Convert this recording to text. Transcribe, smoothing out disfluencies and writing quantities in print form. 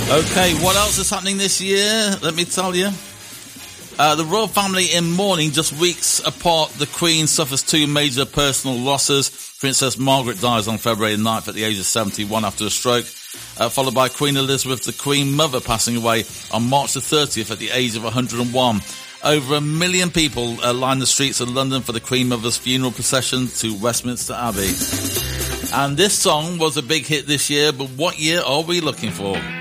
Okay, what else is happening this year? Let me tell you. The royal family in mourning just weeks apart. The Queen suffers two major personal losses. Princess Margaret dies on February 9th at the age of 71 after a stroke, followed by Queen Elizabeth, the Queen Mother, passing away on March the 30th at the age of 101. Over 1 million people line the streets of London for the Queen Mother's funeral procession to Westminster Abbey. And this song was a big hit this year, but what year are we looking for?